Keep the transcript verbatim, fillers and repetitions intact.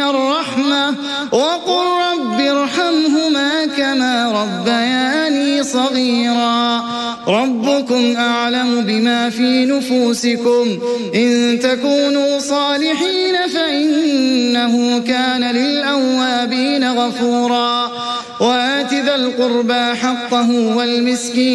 الرحمة وقل رب ارحمهما كما ربياني صغيرا ربكم أعلم بما في نفوسكم إن تكونوا صالحين فإنه كان للأوابين غفورا وآت ذا القربى حقه والمسكين